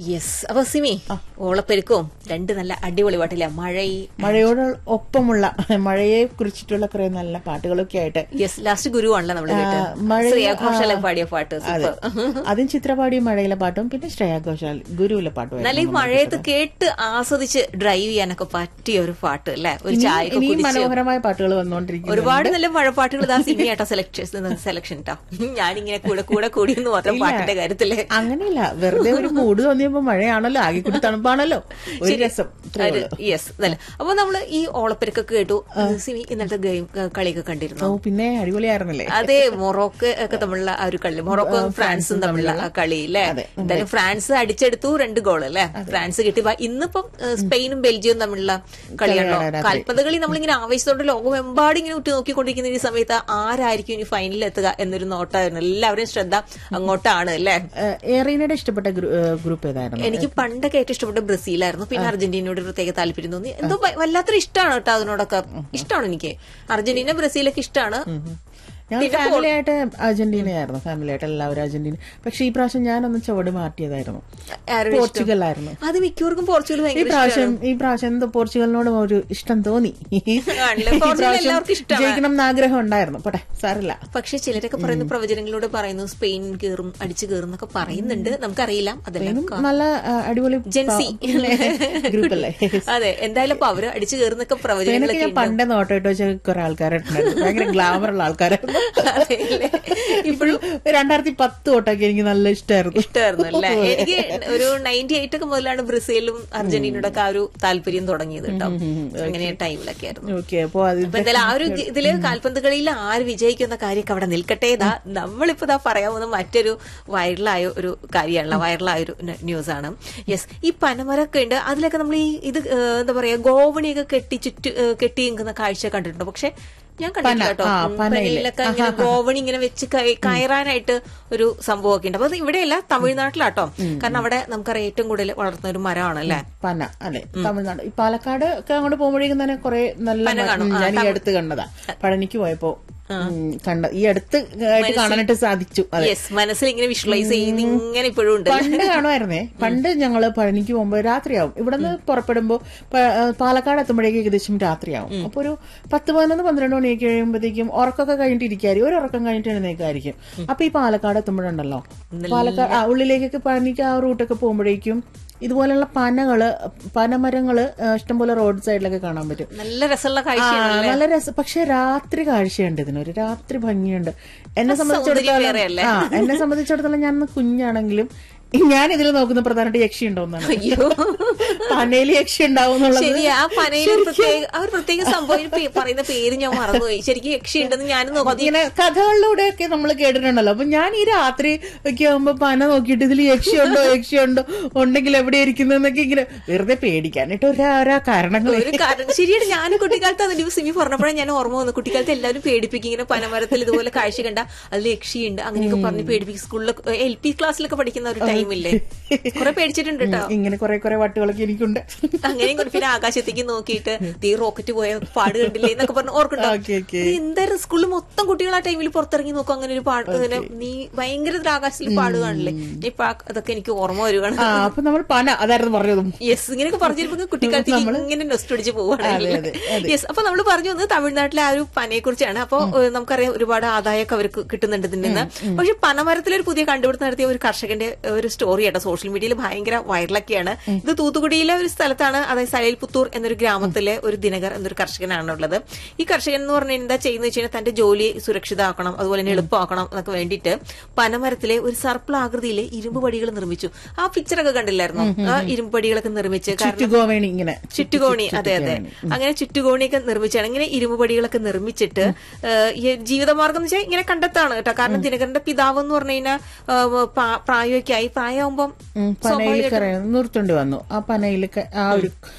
Yes. അപ്പൊ സിമി, ഓളപ്പെരുക്കവും രണ്ട് നല്ല അടിപൊളി പാട്ടില്ല, മഴയോട് ഒപ്പമുള്ള മഴയെ കുറിച്ചിട്ടുള്ള കുറെ നല്ല പാട്ടുകളൊക്കെ ആയിട്ട്. യെസ്, ലാസ്റ്റ് ഗുരുവാണല്ലോ നമ്മള് ശ്രേയാ ഘോഷാൽ പാടിയ പാട്ട്. അതും ചിത്ര പാടിയ മഴയിലെ പാട്ടും പിന്നെ ശ്രേയാ ഘോഷാൽ ഗുരുവിലെ പാട്ടും. നല്ല ഈ മഴയത്ത് കേട്ട് ആസ്വദിച്ച് ഡ്രൈവ് ചെയ്യാനൊക്കെ പറ്റിയ ഒരു പാട്ട് അല്ലേ. ഒരു ചായ മനോഹരമായ പാട്ടുകൾ വന്നുകൊണ്ടിരിക്കും. ഒരുപാട് നല്ല മഴപ്പാട്ടുകൾ ഇതാ സിമി ആട്ടോ സെലക്ഷൻ ട്ടോ. ഞാനിങ്ങനെ കൂടെ കൂടിയെന്ന് മാത്രം പാട്ടിന്റെ കാര്യത്തില്. അങ്ങനെയല്ല, വെറുതെ ഒരു മൂഡ് തോന്നിയപ്പോ മഴയാണല്ലോ, ആകെ കൂടി തണുപ്പാണല്ലോ, ഒരു രസം. യെസ്. അപ്പൊ നമ്മള് ഈ ഓളപ്പെരുക്കൊക്കെ കേട്ടു. സിമി ഇന്നലത്തെ ഗെയിം കളിയൊക്കെ കണ്ടിരുന്നു? പിന്നെ അടിപൊളിയായിരുന്നില്ലേ? അതെ, മൊറോക്കോ ഒക്കെ തമ്മിലുള്ള ആ ഒരു കളി, മൊറോക്കോ ഫ്രാൻസും തമ്മിലുള്ള ആ കളി അല്ലേ. എന്തായാലും ഫ്രാൻസ് അടിച്ചെടുത്തു 2 ഗോൾ അല്ലെ, ഫ്രാൻസ് കിട്ടി. ഇന്നിപ്പം സ്പെയിനും ബെൽജിയവും തമ്മിലുള്ള കളിയാണല്ലോ. കാൽപന്ത് കളി നമ്മളിങ്ങനെ ആവേശത്തോടെ ലോകമെമ്പാടും ഇങ്ങനെ ഉറ്റു നോക്കിക്കൊണ്ടിരിക്കുന്ന ഈ സമയത്ത് ആരായിരിക്കും ഇനി ഫൈനലിൽ എത്തുക എന്നൊരു നോട്ടായിരുന്നു. എല്ലാവരുടെയും ശ്രദ്ധ അങ്ങോട്ടാണ് അല്ലെ. എറീനയുടെ ഇഷ്ടപ്പെട്ട ഗ്രൂപ്പ് ഏതായിരുന്നു? എനിക്ക് പണ്ടൊക്കെ ഏറ്റവും ഇഷ്ടപ്പെട്ട ബ്രസീലായിരുന്നു. പിന്നെ അർജന്റീനയോട് പ്രത്യേക താല്പര്യം തോന്നി. എന്തോ വല്ലാത്തൊരു ഇഷ്ടമാണ് കേട്ടോ, അതിനോടൊക്കെ ഇഷ്ടമാണ് എനിക്ക്. അർജന്റീന ബ്രസീലൊക്കെ ഇഷ്ടമാണ്. ഞാൻ ഫാമിലിയായിട്ട് അർജന്റീനയായിരുന്നു, ഫാമിലിയായിട്ട് എല്ലാവരും അർജന്റീന. പക്ഷെ ഈ പ്രാവശ്യം ഞാനൊന്ന് ചുവട് മാറ്റിയതായിരുന്നു, പോർച്ചുഗലായിരുന്നു. അത് മിക്കവർക്കും പോർച്ചുഗൽ ഈ പ്രാവശ്യം എന്തോ പോർച്ചുഗലിനോട് ഒരു ഇഷ്ടം തോന്നി. ജയിക്കണം എന്ന് ആഗ്രഹം ഉണ്ടായിരുന്നു. പോട്ടെ, സാറില്ല. പക്ഷെ ചിലരൊക്കെ പറയുന്ന പ്രവചനങ്ങളോട് പറയുന്നു സ്പെയിൻ കയറും, അടിച്ചു കയറും എന്നൊക്കെ പറയുന്നുണ്ട്. നമുക്കറിയില്ല. അതെല്ലാം നല്ല അടിപൊളി ജെൻസി ഗ്രൂപ്പല്ലേ. അതെ, എന്തായാലും അപ്പൊ അവര് അടിച്ചു കയറുന്നൊക്കെ പ്രവചനങ്ങളൊക്കെ പണ്ടേ നോട്ടോട്ട് വെച്ച കുറെ ആൾക്കാരുണ്ടായിരുന്നു, ഭയങ്കര ഗ്ലാമറുള്ള ആൾക്കാരായിരുന്നു. ഇപ്പോഴും 2010 തൊട്ടൊക്കെ എനിക്ക് നല്ല ഇഷ്ടമായിരുന്നു അല്ലേ. എനിക്ക് ഒരു 98 ഒക്കെ മുതലാണ് ബ്രസീലും അർജന്റീനയോടൊക്കെ ആ ഒരു താല്പര്യം തുടങ്ങിയത് കേട്ടോ. അങ്ങനെ ടൈമിലൊക്കെ ആയിരുന്നു. അപ്പൊ എന്തായാലും ആ ഒരു ഇതില് കാൽപന്ത് കളിയിൽ ആര് വിജയിക്കുന്ന കാര്യമൊക്കെ അവിടെ നിൽക്കട്ടെ. നമ്മളിപ്പോ പറയാവുന്ന മറ്റൊരു വൈറലായ ഒരു കാര്യമാണല്ലോ, വൈറലായ ഒരു ന്യൂസാണ്. യെസ്, ഈ പനമരമൊക്കെ ഉണ്ട്, അതിലൊക്കെ നമ്മൾ ഈ ഇത് എന്താ പറയാ ഗോവണിയൊക്കെ കെട്ടി നിൽക്കുന്ന കാഴ്ച കണ്ടിട്ടുണ്ടോ? പക്ഷെ ഞാൻ കണ്ടില്ല കേട്ടോ. പനയിലൊക്കെ ഇങ്ങനെ ഗോവണി ഇങ്ങനെ വെച്ച് കയറാനായിട്ട് ഒരു സംഭവമൊക്കെ ഉണ്ട്. അപ്പൊ അത് ഇവിടെയല്ല, തമിഴ്നാട്ടിലാട്ടോ. കാരണം അവിടെ നമുക്കറിയാം ഏറ്റവും കൂടുതൽ വളർത്തുന്ന ഒരു മരമാണ് അല്ലെ പന. അല്ലെ, തമിഴ്നാട്. ഈ പാലക്കാട് ഒക്കെ അങ്ങോട്ട് പോകുമ്പോഴേക്കും തന്നെ കുറെ നല്ല ഞാൻ ഈ അടുത്ത് കണ്ടതാ, പഴനിക്ക് പോയപ്പോ കണ്ട, ഈ അടുത്ത് ആയിട്ട് കാണാനായിട്ട് സാധിച്ചു. മനസ്സിൽ ഇങ്ങനെ വിഷ്വലൈസ് ചെയ്യുന്ന ഇങ്ങനെ ഇപ്പോഴും ഉണ്ട്. പണ്ട് കാണുമായിരുന്നേ. പണ്ട് ഞങ്ങള് പഴനിക്ക് പോകുമ്പോ രാത്രിയാവും, ഇവിടുന്ന് പുറപ്പെടുമ്പോ പാലക്കാട് എത്തുമ്പോഴേക്കും ഏകദേശം രാത്രിയാവും. അപ്പൊ ഒരു 10-11-12 മണിയൊക്കെ കഴിയുമ്പോഴത്തേക്കും ഉറക്കൊക്കെ കഴിഞ്ഞിട്ടിരിക്കായിരിക്കും, ഒരു ഉറക്കം കഴിഞ്ഞിട്ട് എഴുന്നേക്കായിരിക്കും. അപ്പൊ ഈ പാലക്കാട് എത്തുമ്പോഴുണ്ടല്ലോ, പാലക്കാട് ഉള്ളിലേക്കൊക്കെ പഴനിക്ക് ആ റൂട്ടൊക്കെ പോകുമ്പോഴേക്കും ഇതുപോലെയുള്ള പനമരങ്ങള് ഇഷ്ടംപോലെ റോഡ് സൈഡിലൊക്കെ കാണാൻ പറ്റും. നല്ല രസമുള്ള കാഴ്ച, നല്ല രസം. പക്ഷെ രാത്രി കാഴ്ചയുണ്ട് ഇതിനൊരു, രാത്രി ഭംഗിയുണ്ട്. എന്നെ സംബന്ധിച്ചിടത്തോളം ഞാൻ കുഞ്ഞാണെങ്കിലും ഞാൻ ഇതിൽ നോക്കുന്ന പ്രധാനമായിട്ട് യക്ഷി ഉണ്ടോന്നാണ്. അയ്യോ, പനയില് യക്ഷി ഉണ്ടാവും എന്നുള്ളത്. ശരിയാ, ആ പനയില് പ്രത്യേക സംഭവം പറയുന്ന പേര് ഞാൻ മറന്നുപോയി. ശരിക്കും യക്ഷി ഉണ്ടെന്ന് ഞാനും നോക്കി. ഇങ്ങനെ കഥകളിലൂടെയൊക്കെ നമ്മൾ കേട്ടിട്ടുണ്ടല്ലോ. അപ്പൊ ഞാൻ ഈ രാത്രി ഒക്കെ ആകുമ്പോ പന നോക്കിയിട്ട് ഇതിൽ യക്ഷി ഉണ്ടോ ഉണ്ടെങ്കിൽ എവിടെ ഇരിക്കുന്നൊക്കെ ഇങ്ങനെ വെറുതെ പേടിക്കാനായിട്ട് ഓരോ കാരണങ്ങൾ. ശരിയാണ്, ഞാൻ കുട്ടിക്കാലത്ത് അതിന്റെ സിമി പറഞ്ഞപ്പോഴാണ് ഞാൻ ഓർമ്മ വന്നു. കുട്ടിക്കാലത്ത് എല്ലാവരും പേടിപ്പിക്കും, ഇങ്ങനെ പനമരത്തിൽ ഇതുപോലെ കാഴ്ച കണ്ട അതിൽ യക്ഷിയുണ്ട് അങ്ങനെയൊക്കെ പറഞ്ഞ് പേടിപ്പിക്കും. സ്കൂളിലൊക്കെ LP ക്ലാസ്സിലൊക്കെ പഠിക്കുന്ന ഒരു ടൈമില്ലേ, കുറെ പേടിച്ചിട്ടുണ്ട് കേട്ടോ. ഇങ്ങനെ കുറെ വട്ടുകളൊക്കെ എനിക്കുണ്ട്. അങ്ങനെയും പിന്നെ ആകാശത്തേക്ക് നോക്കിയിട്ട് തീ റോക്കറ്റ് പോയ പാട് കണ്ടില്ലേ എന്നൊക്കെ പറഞ്ഞ് ഓർക്കണ്ടോ? എന്തായാലും സ്കൂളിൽ മൊത്തം കുട്ടികൾ ആ ടൈമിൽ പുറത്തിറങ്ങി നോക്കും, അങ്ങനെ ഒരു പാട്, അങ്ങനെ നീ ഭയങ്കര ആകാശത്തിൽ പാട് കാണില്ലേ. ഇപ്പൊ അതൊക്കെ എനിക്ക് ഓർമ്മ വരുവാണ്. അപ്പൊ നമ്മൾ പന അതായിരുന്നു പറഞ്ഞതും. യെസ്, ഇങ്ങനെയൊക്കെ പറഞ്ഞിരിക്കുമ്പോൾ കുട്ടിക്കാലത്ത് ഇങ്ങനെ നെസ്റ്റ് അടിച്ച് പോവുകയാണ്. യെസ്, അപ്പൊ നമ്മൾ പറഞ്ഞു വന്നത് തമിഴ്നാട്ടിലെ ആ ഒരു പനയെ കുറിച്ചാണ്. അപ്പൊ നമുക്കറിയാം ഒരുപാട് ആദായമൊക്കെ അവർക്ക് കിട്ടുന്നുണ്ട് ഇതിൽ നിന്ന്. പക്ഷെ പനമരത്തിലൊരു പുതിയ കണ്ടുപിടുത്തം നടത്തിയ ഒരു കർഷകന്റെ ഒരു സ്റ്റോറി ആട്ടോ സോഷ്യൽ മീഡിയയിൽ ഭയങ്കര വൈറലൊക്കെയാണ്. ഇത് തൂത്തുക്കുടിയിലെ ഒരു സ്ഥലത്താണ്, അതായത് സലയിൽപുത്തൂർ എന്നൊരു ഗ്രാമത്തിലെ ഒരു ദിനകർ എന്നൊരു കർഷകനാണുള്ളത്. ഈ കർഷകൻ എന്ന് പറഞ്ഞാൽ എന്താ ചെയ്യുന്നത് വെച്ച് കഴിഞ്ഞാൽ തന്റെ ജോലി സുരക്ഷിതമാക്കണം, അതുപോലെ തന്നെ എളുപ്പമാക്കണം എന്നൊക്കെ വേണ്ടിയിട്ട് പനമരത്തിലെ ഒരു സർപ്പിൾ ആകൃതിയിലെ ഇരുമ്പ് പടികൾ നിർമ്മിച്ചു. ആ പിക്ചറൊക്കെ കണ്ടില്ലായിരുന്നു? ആ ഇരുമ്പ് പടികളൊക്കെ നിർമ്മിച്ച്, ചുറ്റുകോണി, അതെ അങ്ങനെ ചുറ്റുകോണിയൊക്കെ നിർമ്മിച്ചാണ്. ഇങ്ങനെ ഇരുമ്പ് പടികളൊക്കെ നിർമ്മിച്ചിട്ട് ജീവിതമാർഗം എന്ന് വെച്ചാൽ ഇങ്ങനെ കണ്ടെത്താണ് കേട്ടോ. കാരണം ദിനകരന്റെ പിതാവ് എന്ന് പറഞ്ഞു കഴിഞ്ഞാൽ പ്രായമൊക്കെ ആയി, പ്രായമാകുമ്പം നിർത്തേണ്ടി വന്നു. ആ പനയിലൊക്കെ ആ ഒരു